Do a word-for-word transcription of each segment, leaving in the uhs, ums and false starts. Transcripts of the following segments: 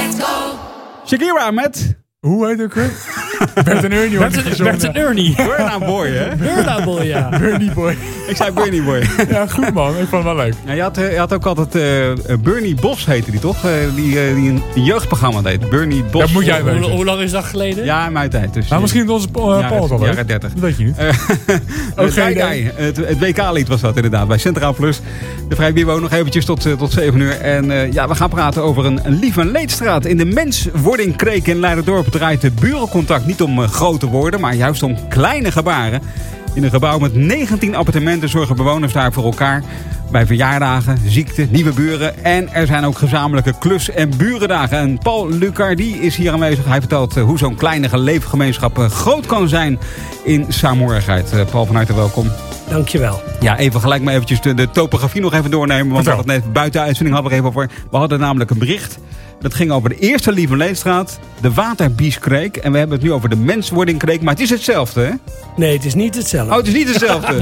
Let's go. Shakira met... Hoe heet het ook weer? Bert en Ernie. Bert en Ernie. Burna Boy, hè? Burna Boy, ja. Bernie Boy. Ik zei Bernie Boy. Ja, goed man. Ik vond het wel leuk. Ja, je, had, je had ook altijd uh, Bernie Bos heette die toch? Uh, die, uh, die een, een jeugdprogramma deed. Bernie Bos. Dat moet jij weten. Hoe, hoe lang is dat geleden? Ja, in mijn tijd. Dus, nou, misschien onze uh, Paul jaren, al jaren dertig. Dat weet je niet. Uh, okay, okay, het, het W K-lied was dat inderdaad bij Centraal Plus. De Vrij Bibo nog eventjes tot, uh, tot zeven uur. En uh, ja, we gaan praten over een, een Lief en Leedstraat. In de Menswording-kreek in Leiderdorp draait de burencontact niet om uh, grote woorden, maar juist om kleine gebaren. In een gebouw met negentien appartementen zorgen bewoners daar voor elkaar. Bij verjaardagen, ziekte, nieuwe buren. En er zijn ook gezamenlijke klus- en burendagen. En Paul Lucardi is hier aanwezig. Hij vertelt uh, hoe zo'n kleine leefgemeenschap uh, groot kan zijn in saamhorigheid. Uh, Paul, van harte welkom. Dankjewel. Ja, even gelijk maar eventjes de, de topografie nog even doornemen. Want we hadden het net buiten de uitzending hadden we even over. We hadden namelijk een bericht. Dat ging over de eerste Lief en Leedstraat, de Waterbieskreek. En we hebben het nu over de Menswording-kreek. Maar het is hetzelfde, hè? Nee, het is niet hetzelfde. Oh, het is niet hetzelfde.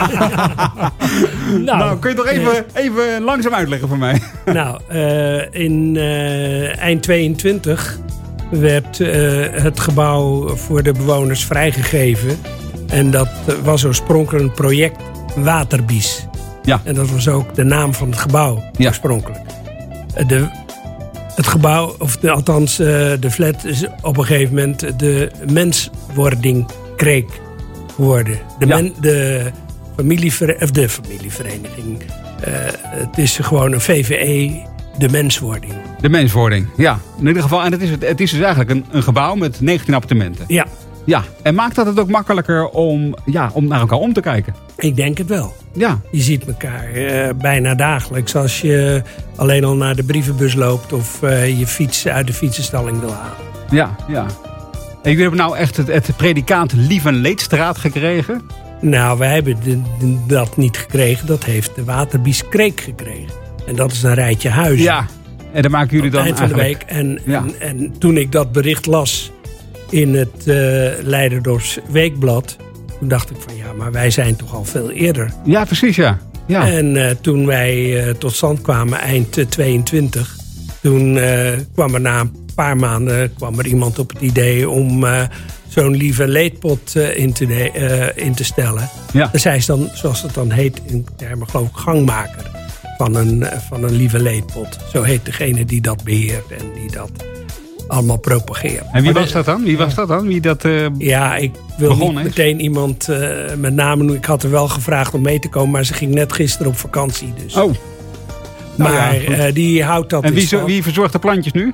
nou, nou, kun je toch even, even langzaam uitleggen voor mij? Nou, uh, in uh, eind tweeëntwintig werd uh, het gebouw voor de bewoners vrijgegeven. En dat was oorspronkelijk een project Waterbies. Ja. En dat was ook de naam van het gebouw ja. oorspronkelijk. De... Het gebouw, of de, althans uh, de flat, is op een gegeven moment de Menswording-kreek geworden. De, ja. men, de, familiever, of de familievereniging. Uh, het is gewoon een V V E, de Menswording. De Menswording, ja. In ieder geval, en het is, het is dus eigenlijk een, een gebouw met negentien appartementen. Ja. Ja, en maakt dat het ook makkelijker om, ja, om naar elkaar om te kijken? Ik denk het wel. Ja. Je ziet elkaar uh, bijna dagelijks als je alleen al naar de brievenbus loopt of uh, je fiets uit de fietsenstalling wil halen. Ja, ja. En jullie hebben nou echt het, het predicaat Lief en Leedstraat gekregen? Nou, wij hebben de, de, dat niet gekregen. Dat heeft de Waterbieskreek gekregen. En dat is een rijtje huizen. Ja, en dan maken jullie dan eind van de eigenlijk... week. En, ja. en, en toen ik dat bericht las in het uh, Leiderdorps Weekblad, toen dacht ik van ja, maar wij zijn toch al veel eerder. Ja, precies, ja. ja. En uh, toen wij uh, tot stand kwamen eind uh, tweeëntwintig, toen uh, kwam er na een paar maanden kwam er iemand op het idee om uh, zo'n Lief en Leedpot uh, in, te de, uh, in te stellen. Ja. Dus hij is dan, zoals het dan heet in termen geloof ik, gangmaker van een, uh, van een Lief en Leedpot. Zo heet degene die dat beheert en die dat allemaal propageert. En wie was dat dan? Wie was dat dan? Wie dat uh, Ja, ik wil niet is? meteen iemand uh, met name noemen. Ik had er wel gevraagd om mee te komen, maar ze ging net gisteren op vakantie. Dus. Oh. Nou maar ja, uh, die houdt dat En wie, dus zo, wie verzorgt de plantjes nu?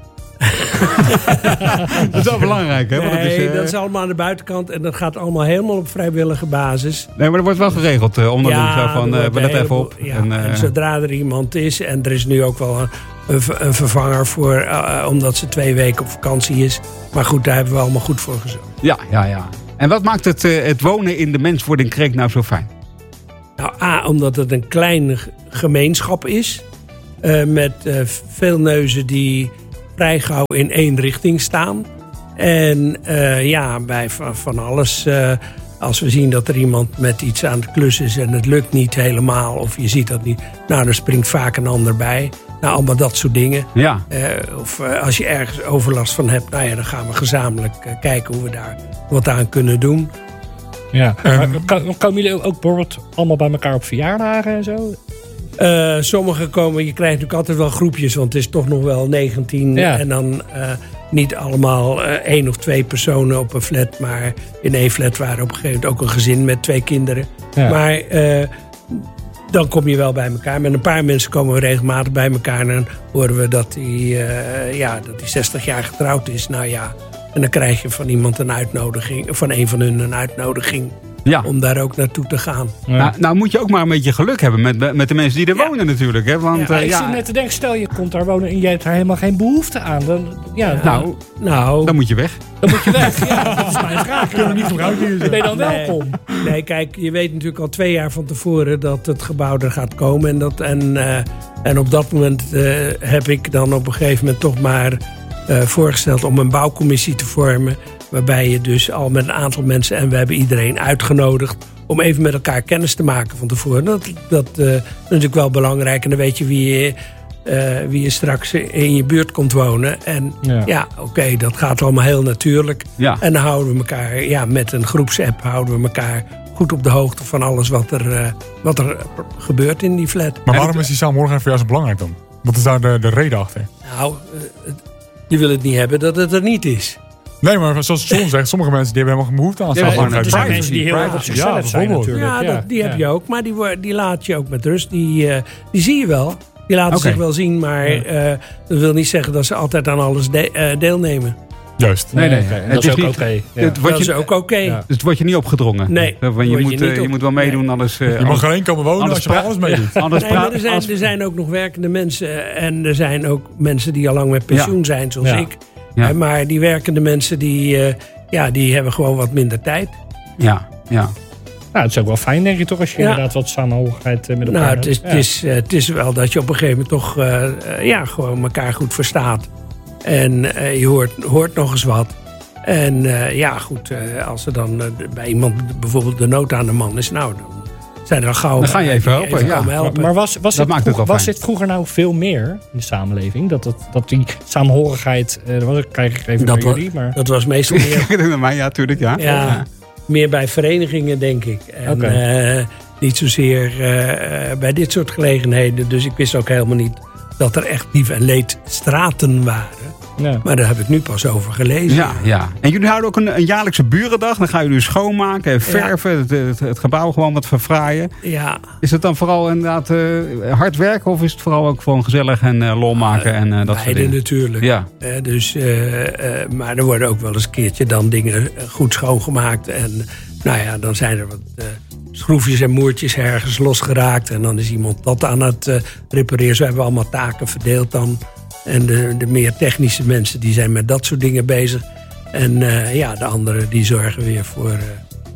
Dat is wel belangrijk, hè? Nee, Want het is, uh... dat is allemaal aan de buitenkant. En dat gaat allemaal helemaal op vrijwillige basis. Nee, maar er wordt wel geregeld. Uh, onderling ja, zo van, uh, we letten even op. Ja, en, uh... en zodra er iemand is, en er is nu ook wel een, een, een vervanger voor, uh, omdat ze twee weken op vakantie is. Maar goed, daar hebben we allemaal goed voor gezorgd. Ja, ja, ja. En wat maakt het, uh, het wonen in de Menswording-kreek nou zo fijn? Nou, A, omdat het een kleine gemeenschap is. Uh, met uh, veel neuzen die vrij gauw in één richting staan. En uh, ja, bij van, van alles. Uh, als we zien dat er iemand met iets aan het klus is en het lukt niet helemaal, of je ziet dat niet, nou, dan springt vaak een ander bij. Nou, allemaal dat soort dingen. Ja. Uh, of uh, als je ergens overlast van hebt, nou ja, dan gaan we gezamenlijk uh, kijken hoe we daar wat aan kunnen doen. Ja. Um, maar komen jullie ook bijvoorbeeld allemaal bij elkaar op verjaardagen en zo? Uh, sommige komen, je krijgt natuurlijk altijd wel groepjes, want het is toch nog wel negentien. Ja. En dan uh, niet allemaal uh, één of twee personen op een flat, maar in één flat waren op een gegeven moment ook een gezin met twee kinderen. Ja. Maar uh, dan kom je wel bij elkaar. Met een paar mensen komen we regelmatig bij elkaar en dan horen we dat hij uh, ja, dat hij zestig jaar getrouwd is. Nou ja, en dan krijg je van iemand een uitnodiging, van een van hun een uitnodiging. Ja. Om daar ook naartoe te gaan. Ja. Nou, nou moet je ook maar een beetje geluk hebben met, met de mensen die er ja. wonen natuurlijk. Hè? Want, ja, uh, ik ja. zit net te denken, stel je komt daar wonen en je hebt daar helemaal geen behoefte aan. Dan, ja, ja. Nou, nou, dan moet je weg. Dan moet je weg, ja. Dat is mijn vraag. Kunnen we niet gebruiken. Ben je dan welkom? Nee, nee, kijk, je weet natuurlijk al twee jaar van tevoren dat het gebouw er gaat komen. En, dat, en, uh, en op dat moment uh, heb ik dan op een gegeven moment toch maar uh, voorgesteld om een bouwcommissie te vormen. Waarbij je dus al met een aantal mensen, en we hebben iedereen uitgenodigd om even met elkaar kennis te maken van tevoren. Dat, dat uh, is natuurlijk wel belangrijk. En dan weet je wie je uh, wie er straks in je buurt komt wonen. En ja, ja oké, okay, dat gaat allemaal heel natuurlijk. Ja. En dan houden we elkaar, ja, met een groepsapp houden we elkaar goed op de hoogte van alles wat er, uh, wat er gebeurt in die flat. Maar waarom is die samenhorigheid voor jou zo belangrijk dan? Wat is daar de, de reden achter? Nou, uh, je wil het niet hebben dat het er niet is. Nee, maar zoals John zegt, sommige mensen die hebben helemaal geen behoefte aan samenhorigheid. Er zijn mensen die heel erg op zichzelf ja, zijn natuurlijk. Ja, dat, die ja. heb je ook, maar die, die laat je ook met rust. Die, uh, die zie je wel. Die laten okay. zich wel zien, maar ja. uh, dat wil niet zeggen dat ze altijd aan alles de, uh, deelnemen. Juist. Nee, nee. nee, nee. Dat is ook oké. Okay. Ja. Dat is ook oké. Okay. Ja. Dus het wordt je niet opgedrongen. Nee. Je, je, moet, je, je moet wel meedoen, nee. anders... Uh, je mag alleen komen wonen als je alles meedoet. Ja. Nee, maar er zijn, er zijn ook nog werkende mensen. En er zijn ook mensen die al lang met pensioen ja. zijn, zoals ja. ik. Ja. Maar die werkende mensen, die, uh, ja, die hebben gewoon wat minder tijd. Ja, ja. Nou, het is ook wel fijn, denk je toch, als je ja. inderdaad wat samenhorigheid uh, met elkaar nou, het is, hebt. Het, is, uh, het is wel dat je op een gegeven moment toch uh, uh, ja, gewoon elkaar goed verstaat. En uh, je hoort, hoort nog eens wat. En uh, ja, goed, uh, als er dan uh, bij iemand bijvoorbeeld de nood aan de man is, nou, dan zijn er al gauw... Dan ga je even helpen, even ja. helpen. Maar, maar was, was, dat dit, maakt het vroeg, wel was dit vroeger nou veel meer in de samenleving? Dat, dat, dat die samenhorigheid, uh, dat krijg ik even dat bij was, jullie, maar... Dat was meestal meer... mij, ja, tuurlijk, ja. ja. Ja, meer bij verenigingen, denk ik. En okay. uh, niet zozeer uh, bij dit soort gelegenheden. Dus ik wist ook helemaal niet dat er echt lief en leed straten waren. Ja. Maar daar heb ik nu pas over gelezen. Ja, ja. En jullie houden ook een, een jaarlijkse burendag. Dan gaan jullie schoonmaken, verven, ja. het, het, het gebouw gewoon wat verfraaien. Ja. Is het dan vooral inderdaad uh, hard werken of is het vooral ook gewoon gezellig en uh, lol maken? Uh, en, uh, dat beide natuurlijk. Ja. Uh, dus, uh, uh, maar er worden ook wel eens een keertje dan dingen goed schoongemaakt. En nou ja, dan zijn er wat uh, schroefjes en moertjes ergens losgeraakt. En dan is iemand dat aan het uh, repareren. Zo hebben we allemaal taken verdeeld dan. En de, de meer technische mensen die zijn met dat soort dingen bezig. En uh, ja, de anderen die zorgen weer voor uh,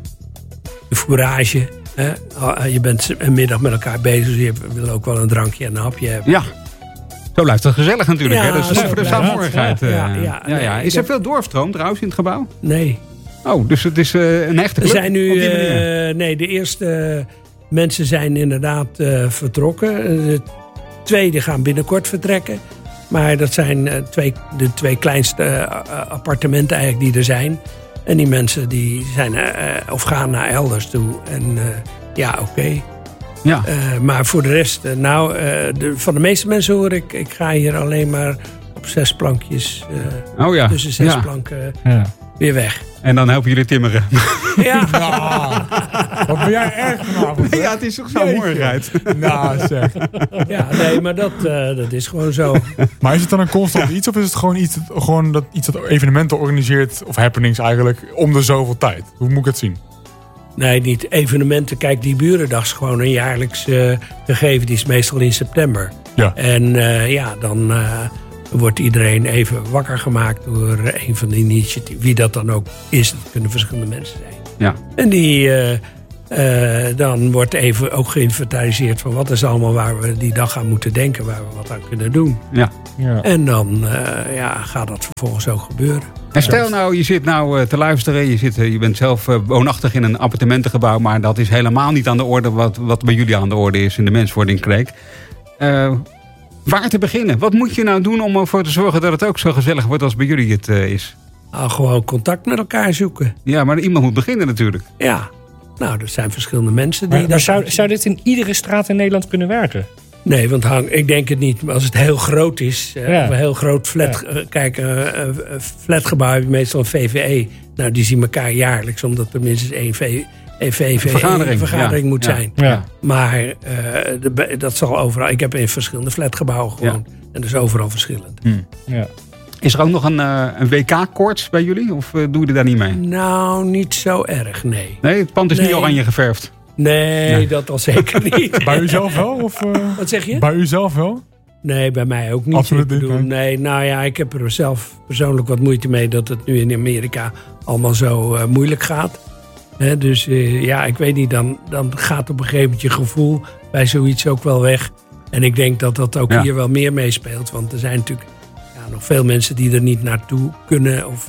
de fourage. Hè? Je bent een middag met elkaar bezig, dus je wil ook wel een drankje en een hapje hebben. Ja, zo blijft het gezellig natuurlijk. Ja, hè? Dat is voor de samenhorigheid. Ja, ja, ja, ja, ja. Nee, is er heb... veel doorfstroom trouwens in het gebouw? Nee. Oh, dus het is uh, een echte club? Er zijn nu, uh, nee, de eerste mensen zijn inderdaad uh, vertrokken. De tweede gaan binnenkort vertrekken. Maar dat zijn uh, twee, de twee kleinste uh, appartementen eigenlijk die er zijn. En die mensen die zijn uh, of gaan naar elders toe. En uh, ja, oké. Okay. Ja. Uh, maar voor de rest, uh, nou, uh, de, van de meeste mensen hoor ik... ik ga hier alleen maar op zes plankjes. Uh, oh ja. Tussen zes ja. planken ja. weer weg. En dan helpen jullie timmeren. Ja. Nou, wat ben jij erg vanavond? Ja, het is toch zo'n mooiheid. Nou, zeg. Ja, nee, maar dat, uh, dat is gewoon zo. Maar is het dan een constant ja. iets? Of is het gewoon iets, gewoon dat, iets dat evenementen organiseert, of happenings eigenlijk, om de zoveel tijd? Hoe moet ik het zien? Nee, niet evenementen. Kijk, die Burendag is gewoon een jaarlijks uh, gegeven. Die is meestal in september. Ja. En uh, ja, dan... Uh, wordt iedereen even wakker gemaakt door een van de initiatieven. Wie dat dan ook is, dat kunnen verschillende mensen zijn. Ja. En die, uh, uh, dan wordt even ook geïnventariseerd van wat is allemaal waar we die dag aan moeten denken, waar we wat aan kunnen doen. Ja. Ja. En dan uh, ja, gaat dat vervolgens ook gebeuren. En stel nou, je zit nou uh, te luisteren, je, zit, uh, je bent zelf uh, woonachtig in een appartementengebouw, maar dat is helemaal niet aan de orde wat, wat bij jullie aan de orde is in de Menswording Kreek. Uh, Waar te beginnen? Wat moet je nou doen om ervoor te zorgen dat het ook zo gezellig wordt als bij jullie het uh, is? Nou, gewoon contact met elkaar zoeken. Ja, maar iemand moet beginnen natuurlijk. Ja, nou, er zijn verschillende mensen die... Maar, maar zou, zou dit in iedere straat in Nederland kunnen werken? Nee, want hang, ik denk het niet. Maar als het heel groot is, uh, ja. een heel groot flat... Ja. Uh, kijk, uh, uh, flatgebouw heb je meestal een V V E. Nou, die zien elkaar jaarlijks, omdat er minstens één V V E... Een V V E, vergadering, een vergadering ja. moet ja. zijn. Ja. Maar uh, de, dat zal overal... Ik heb in verschillende flatgebouwen gewoond. Ja. En dat is overal verschillend. Hmm. Ja. Is er ook nog een, uh, een W K-koorts bij jullie? Of uh, doe je er daar niet mee? Nou, niet zo erg, nee. Nee, het pand is nee. niet oranje geverfd? Nee, nee. Dat al zeker niet. Bij u zelf wel? Of, uh, Wat zeg je? Bij u zelf wel? Nee, bij mij ook niet. Absoluut niet. Nee. nee, nou ja, ik heb er zelf persoonlijk wat moeite mee... dat het nu in Amerika allemaal zo uh, moeilijk gaat. He, dus uh, ja, ik weet niet, dan, dan gaat op een gegeven moment je gevoel bij zoiets ook wel weg. En ik denk dat dat ook ja. hier wel meer meespeelt. Want er zijn natuurlijk ja, nog veel mensen die er niet naartoe kunnen of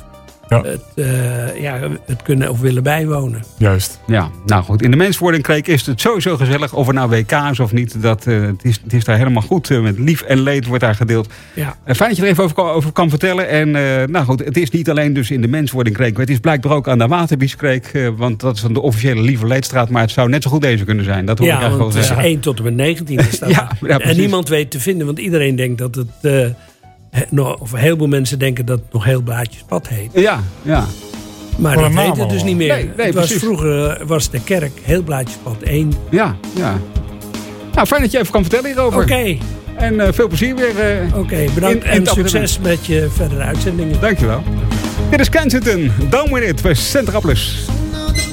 Ja. Het, uh, ja, het kunnen of willen bijwonen. Juist. Ja, nou goed. In de Menswordingkreek is het sowieso gezellig. Of er nou W K is of niet. Dat, uh, het, is, het is daar helemaal goed. Uh, met lief en leed wordt daar gedeeld. Ja. Uh, fijn dat je er even over, over kan vertellen. En uh, nou goed, het is niet alleen dus in de Menswordingkreek. Het is blijkbaar ook aan de Waterbieskreek. Uh, want dat is dan de officiële lieve leedstraat. Maar het zou net zo goed deze kunnen zijn. Dat hoor ja, ik eigenlijk want wel het is zeggen. één tot en met negentien. Staat ja, ja, en niemand weet te vinden. Want iedereen denkt dat het... Uh, nog, of heel veel mensen denken dat het nog heel Blaadjespad heet. Ja, ja. Maar Voor dat een heet naam het dus al. niet meer. Nee, nee, het was precies. vroeger was de kerk heel Blaadjespad één. Ja, ja. Nou, fijn dat je even kan vertellen hierover. Oké, okay. En uh, veel plezier weer. Uh, Oké, okay, bedankt in, in en succes met je verdere uitzendingen. Dankjewel. Dit is Kensington. Down with it bij Centra Plus.